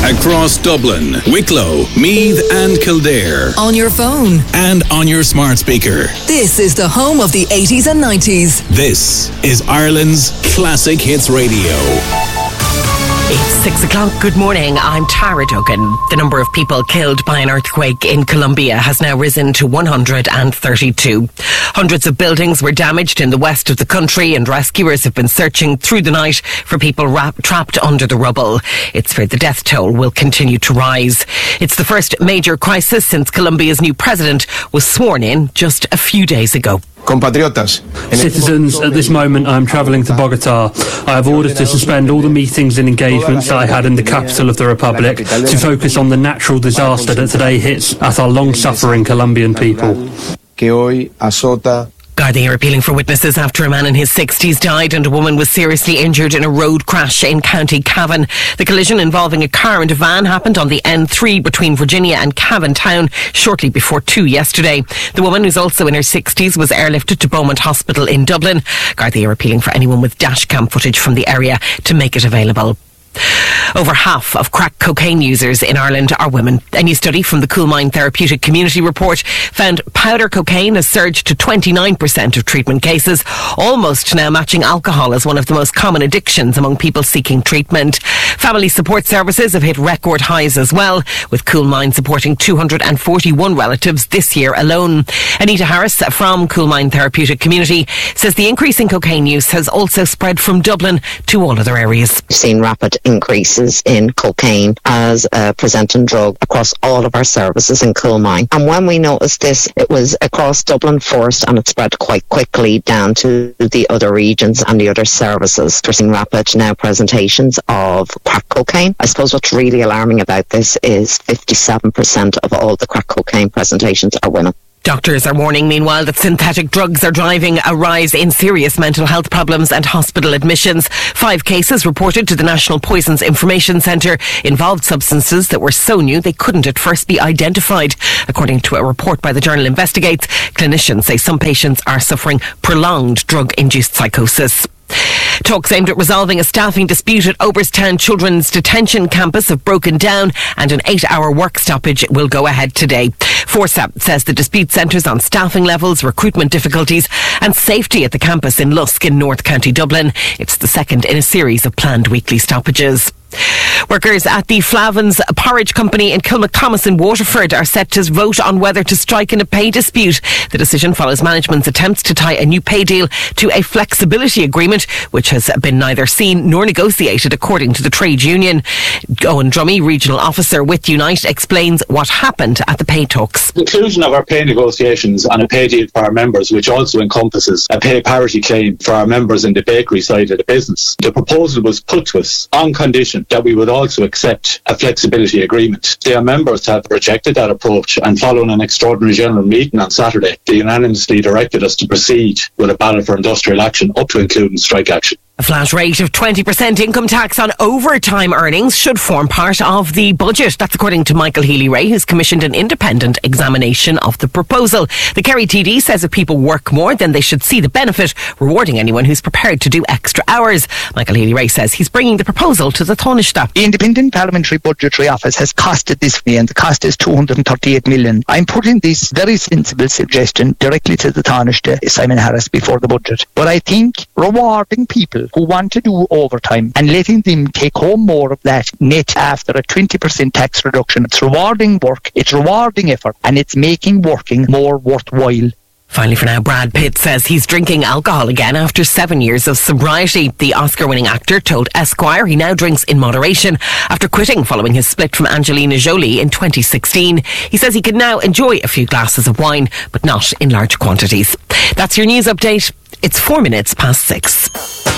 Across Dublin, Wicklow, Meath and Kildare. On your phone. And on your smart speaker. This is the home of the 80s and 90s. This is Ireland's Classic Hits Radio. It's 6 o'clock. Good morning. I'm Tara Duggan. The number of people killed by an earthquake in Colombia has now risen to 132. Hundreds of buildings were damaged in the west of the country, and rescuers have been searching through the night for people trapped under the rubble. It's feared the death toll will continue to rise. It's the first major crisis since Colombia's new president was sworn in just a few days ago. Citizens, at this moment I am travelling to Bogota. I have ordered to suspend all the meetings and engagements that I had in the capital of the Republic to focus on the natural disaster that today hits at our long-suffering Colombian people. Gardaí are appealing for witnesses after a man in his 60s died and a woman was seriously injured in a road crash in County Cavan. The collision involving a car and a van happened on the N3 between Virginia and Cavan town shortly before 2 yesterday. The woman, who's also in her 60s, was airlifted to Beaumont Hospital in Dublin. Gardaí are appealing for anyone with dashcam footage from the area to make it available. Over half of crack cocaine users in Ireland are women. A new study from the Coolmine Therapeutic Community Report found powder cocaine has surged to 29% of treatment cases, almost now matching alcohol as one of the most common addictions among people seeking treatment. Family support services have hit record highs as well, with Coolmine supporting 241 relatives this year alone. Anita Harris from Coolmine Therapeutic Community says the increase in cocaine use has also spread from Dublin to all other areas. We've seen rapid increases in cocaine as a presenting drug across all of our services in Coolmine. And when we noticed this, it was across Dublin first, and it spread quite quickly down to the other regions and the other services. We're seeing rapid now presentations of crack cocaine. I suppose what's really alarming about this is 57% of all the crack cocaine presentations are women. Doctors are warning, meanwhile, that synthetic drugs are driving a rise in serious mental health problems and hospital admissions. 5 cases reported to the National Poisons Information Centre involved substances that were so new they couldn't at first be identified. According to a report by the journal Investigates, clinicians say some patients are suffering prolonged drug-induced psychosis. Talks aimed at resolving a staffing dispute at Oberstown Children's Detention Campus have broken down, and an 8-hour work stoppage will go ahead today. Forsa says the dispute centres on staffing levels, recruitment difficulties and safety at the campus in Lusk in North County Dublin. It's the second in a series of planned weekly stoppages. Workers at the Flavins Porridge Company in Kilmacthomas in Waterford are set to vote on whether to strike in a pay dispute. The decision follows management's attempts to tie a new pay deal to a flexibility agreement, which has been neither seen nor negotiated, according to the trade union. Owen Drummy, regional officer with Unite, explains what happened at the pay talks. The conclusion of our pay negotiations on a pay deal for our members, which also encompasses a pay parity claim for our members in the bakery side of the business. The proposal was put to us on condition that we would also accept a flexibility agreement. Our members have rejected that approach, and following an extraordinary general meeting on Saturday, they unanimously directed us to proceed with a battle for industrial action up to including strike action. A flat rate of 20% income tax on overtime earnings should form part of the budget. That's according to Michael Healy-Rae, who's commissioned an independent examination of the proposal. The Kerry TD says if people work more, then they should see the benefit, rewarding anyone who's prepared to do extra hours. Michael Healy-Rae says he's bringing the proposal to the Taoiseach. The Independent Parliamentary Budgetary Office has costed this for me, and the cost is 238 million. I'm putting this very sensible suggestion directly to the Taoiseach, Simon Harris, before the budget. But I think rewarding people who want to do overtime and letting them take home more of that net after a 20% tax reduction. It's rewarding work, it's rewarding effort, and it's making working more worthwhile. Finally for now, Brad Pitt says he's drinking alcohol again after 7 years of sobriety. The Oscar-winning actor told Esquire he now drinks in moderation after quitting following his split from Angelina Jolie in 2016. He says he can now enjoy a few glasses of wine, but not in large quantities. That's your news update. It's 4 minutes past 6.